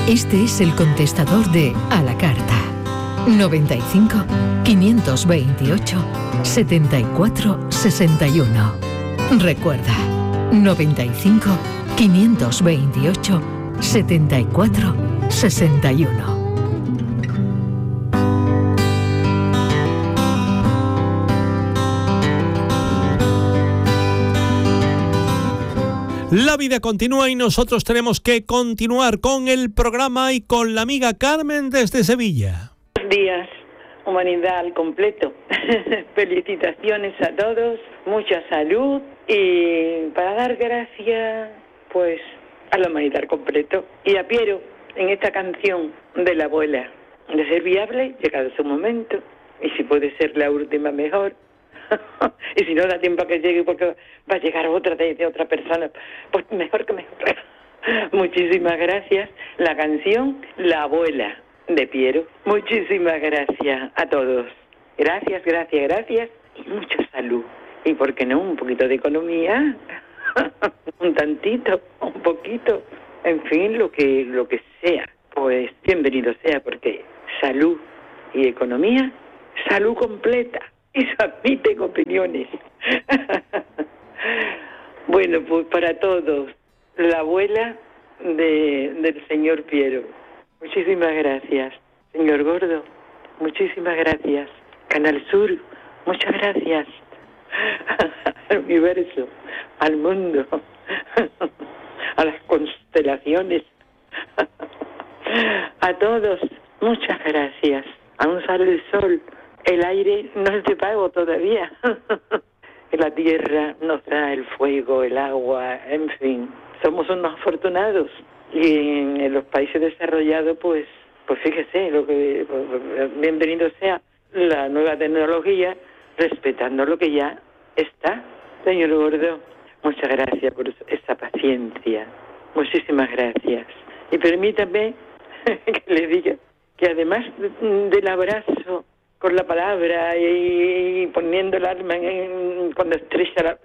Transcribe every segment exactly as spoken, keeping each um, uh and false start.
Este es el contestador de A la Carta. noventa y cinco, quinientos veintiocho, setenta y cuatro sesenta y uno. Recuerda, noventa y cinco, quinientos veintiocho, setenta y cuatro sesenta y uno. La vida continúa y nosotros tenemos que continuar con el programa y con la amiga Carmen desde Sevilla. Buenos días, humanidad al completo. Felicitaciones a todos, mucha salud y para dar gracias, pues, a la humanidad al completo. Y a Piero, en esta canción de la abuela, de ser viable, llegado su momento, y si puede ser la última, mejor. Y si no da tiempo a que llegue porque va a llegar otra de, de otra persona, pues mejor que mejor. Muchísimas gracias. La canción La Abuela de Piero. Muchísimas gracias a todos. Gracias, gracias, gracias y mucha salud. Y por qué no, un poquito de economía. Un tantito, un poquito, en fin, lo que lo que sea. Pues bienvenido sea, porque salud y economía, salud completa. Y se admiten opiniones. Bueno, pues para todos, la abuela de, del señor Piero. Muchísimas gracias. Señor Gordo, muchísimas gracias. Canal Sur, muchas gracias. Al universo, al mundo, a las constelaciones. A todos, muchas gracias. Aún sale el sol. El aire no es de pago todavía. La tierra nos da el fuego, el agua, en fin. Somos unos afortunados. Y en, en los países desarrollados, pues, pues fíjese, lo que bienvenido sea la nueva tecnología, respetando lo que ya está. Señor Gordo, muchas gracias por esa paciencia. Muchísimas gracias. Y permítame que le diga que además del abrazo con la palabra y, y poniendo el arma en, en, cuando estrecha la,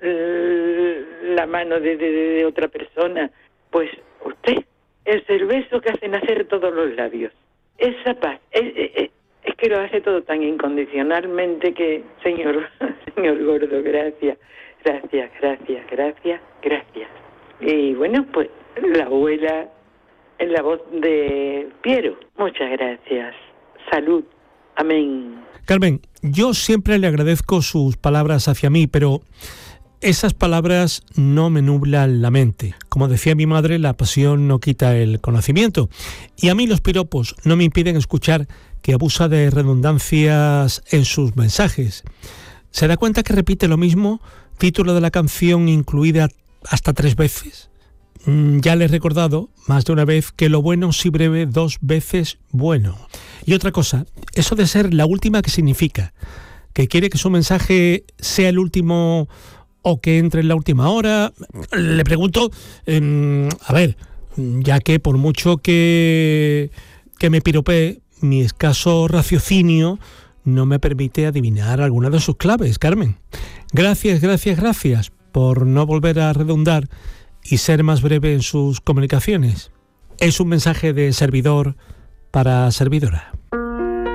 la mano de, de, de otra persona, pues usted es el beso que hace nacer todos los labios. Esa paz, es, es, es que lo hace todo tan incondicionalmente que, señor, señor Gordo, gracias, gracias, gracias, gracias, gracias. Y bueno, pues la abuela en la voz de Piero, muchas gracias. Salud. Amén. Carmen, yo siempre le agradezco sus palabras hacia mí, pero esas palabras no me nublan la mente. Como decía mi madre, la pasión no quita el conocimiento. Y a mí los piropos no me impiden escuchar que abusa de redundancias en sus mensajes. ¿Se da cuenta que repite lo mismo? Título de la canción incluida hasta tres veces. Mm, ya le he recordado más de una vez que lo bueno si breve, dos veces bueno. Y otra cosa, eso de ser la última, ¿qué significa? ¿Que quiere que su mensaje sea el último o que entre en la última hora? Le pregunto, eh, a ver, ya que por mucho que, que me piropee, mi escaso raciocinio no me permite adivinar alguna de sus claves, Carmen. Gracias, gracias, gracias por no volver a redundar y ser más breve en sus comunicaciones. Es un mensaje de servidor para servidora.